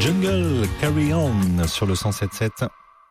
Jungle Carry On sur le 107.7.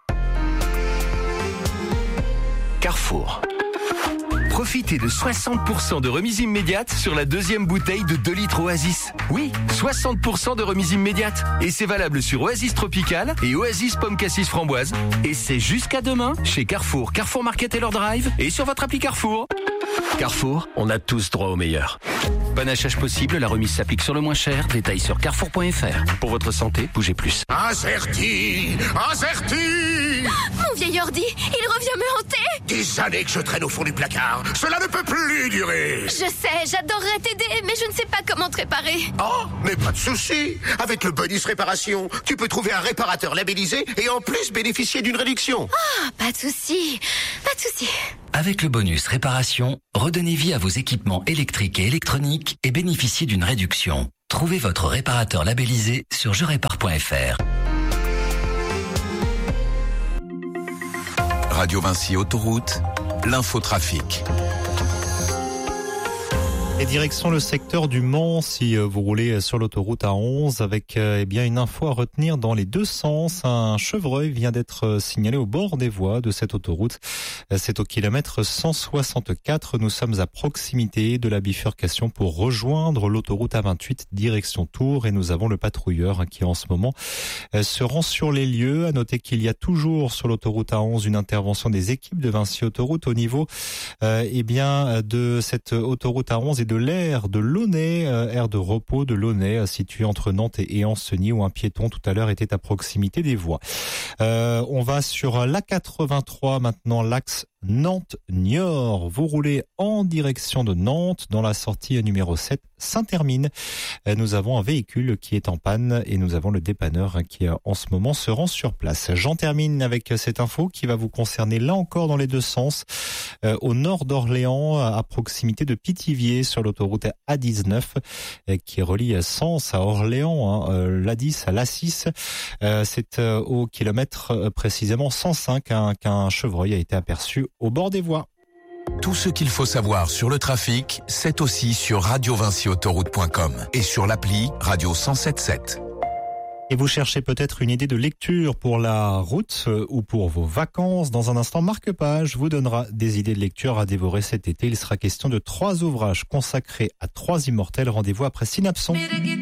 Carrefour. Profitez de 60% de remise immédiate sur la deuxième bouteille de 2 litres Oasis. Oui, 60% de remise immédiate. Et c'est valable sur Oasis Tropical et Oasis Pomme Cassis Framboise. Et c'est jusqu'à demain chez Carrefour, Carrefour Market et leur Drive et sur votre appli Carrefour. Carrefour, on a tous droit au meilleur. Panachage possible, la remise s'applique sur le moins cher. Détails sur carrefour.fr. Pour votre santé, bougez plus. Incerti. Mon vieil ordi, il revient me hanter. Des années que je traîne au fond du placard. Cela ne peut plus durer. Je sais, j'adorerais t'aider, mais je ne sais pas comment te réparer. Oh, mais pas de souci. Avec le bonus réparation, tu peux trouver un réparateur labellisé et en plus bénéficier d'une réduction. Ah, pas de souci. Avec le bonus réparation, redonnez vie à vos équipements électriques et électroniques et bénéficiez d'une réduction. Trouvez votre réparateur labellisé sur jerépare.fr. Radio Vinci Autoroute, l'infotrafic. Et direction le secteur du Mans, si vous roulez sur l'autoroute A11 avec une info à retenir dans les deux sens. Un chevreuil vient d'être signalé au bord des voies de cette autoroute. C'est au kilomètre 164. Nous sommes à proximité de la bifurcation pour rejoindre l'autoroute A28 direction Tours et nous avons le patrouilleur qui en ce moment se rend sur les lieux. À noter qu'il y a toujours sur l'autoroute A11 une intervention des équipes de Vinci Autoroute au niveau de cette autoroute A11 et de l'aire de Launay, aire de repos de Launay, située entre Nantes et Ancenis, où un piéton tout à l'heure était à proximité des voies. On va sur l'A83 maintenant, l'axe Nantes-Niort. Vous roulez en direction de Nantes dans la sortie numéro 7 Saint-Hermine. Nous avons un véhicule qui est en panne et nous avons le dépanneur qui en ce moment se rend sur place. J'en termine avec cette info qui va vous concerner là encore dans les deux sens. Au nord d'Orléans, à proximité de Pithiviers sur l'autoroute A19 qui relie Sens à Orléans, l'A10 à l'A6. C'est au kilomètre précisément 105 qu'un chevreuil a été aperçu au bord des voies. Tout ce qu'il faut savoir sur le trafic, c'est aussi sur radiovinciautoroute.com et sur l'appli Radio 107.7. Et vous cherchez peut-être une idée de lecture pour la route ou pour vos vacances. Dans un instant, Marc Page vous donnera des idées de lecture à dévorer cet été. Il sera question de 3 ouvrages consacrés à 3 immortels. Rendez-vous après Synapson.